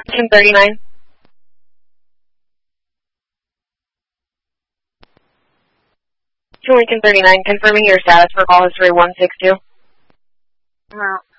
Lincoln 39. To Lincoln 39, confirming your status for call history 162. Well,